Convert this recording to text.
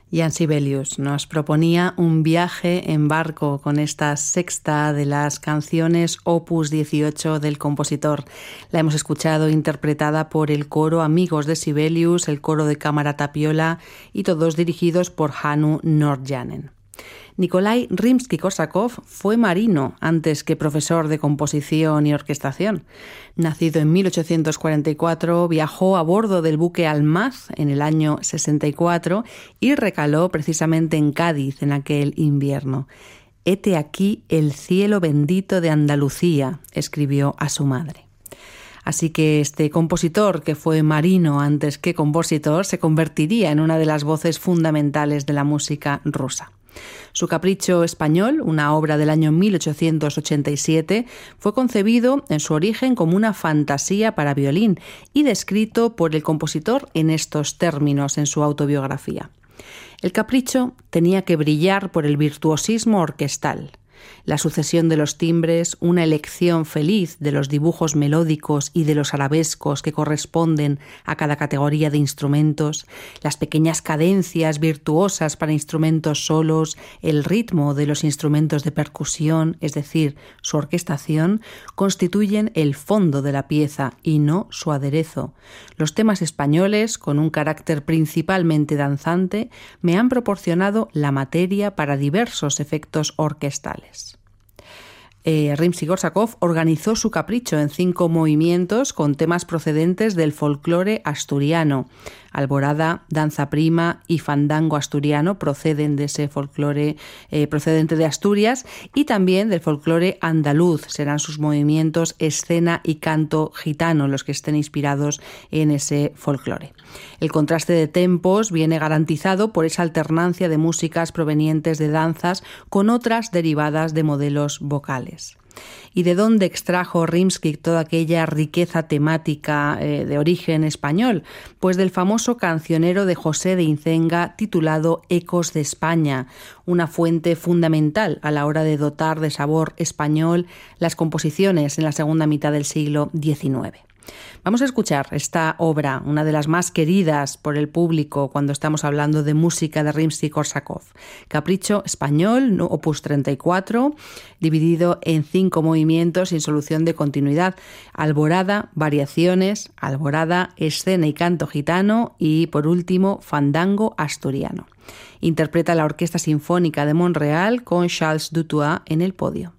Jan Sibelius nos proponía un viaje en barco con esta sexta de las canciones Opus 18 del compositor. La hemos escuchado interpretada por el coro Amigos de Sibelius, el coro de cámara Tapiola y todos dirigidos por Hannu Nordjanen. Nikolai Rimski-Korsakov fue marino antes que profesor de composición y orquestación. Nacido en 1844, viajó a bordo del buque Almaz en el año 64 y recaló precisamente en Cádiz en aquel invierno. «Hete aquí el cielo bendito de Andalucía», escribió a su madre. Así que este compositor, que fue marino antes que compositor, se convertiría en una de las voces fundamentales de la música rusa. Su Capricho español, una obra del año 1887, fue concebido en su origen como una fantasía para violín y descrito por el compositor en estos términos en su autobiografía. El capricho tenía que brillar por el virtuosismo orquestal, la sucesión de los timbres, una elección feliz de los dibujos melódicos y de los arabescos que corresponden a cada categoría de instrumentos, las pequeñas cadencias virtuosas para instrumentos solos, el ritmo de los instrumentos de percusión, es decir, su orquestación, constituyen el fondo de la pieza y no su aderezo. Los temas españoles, con un carácter principalmente danzante, me han proporcionado la materia para diversos efectos orquestales. Rimski-Korsakov organizó su capricho en 5 movimientos con temas procedentes del folclore asturiano. Alborada, danza prima y fandango asturiano proceden de ese folclore procedente de Asturias y también del folclore andaluz. Serán sus movimientos escena y canto gitano los que estén inspirados en ese folclore. El contraste de tempos viene garantizado por esa alternancia de músicas provenientes de danzas con otras derivadas de modelos vocales. ¿Y de dónde extrajo Rimski toda aquella riqueza temática de origen español? Pues del famoso cancionero de José de Incenga titulado Ecos de España, una fuente fundamental a la hora de dotar de sabor español las composiciones en la segunda mitad del siglo XIX. Vamos a escuchar esta obra, una de las más queridas por el público cuando estamos hablando de música de Rimski-Korsakov. Capricho español, opus 34, dividido en 5 movimientos sin solución de continuidad. Alborada, variaciones, alborada, escena y canto gitano y, por último, fandango asturiano. Interpreta la Orquesta Sinfónica de Montreal con Charles Dutoit en el podio.